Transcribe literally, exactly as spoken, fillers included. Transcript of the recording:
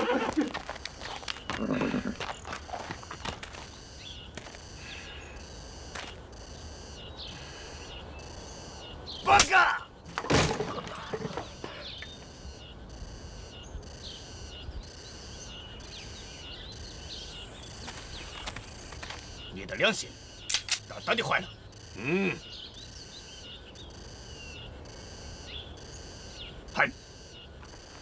八个。你的良心大大的坏了。嗯。嗨。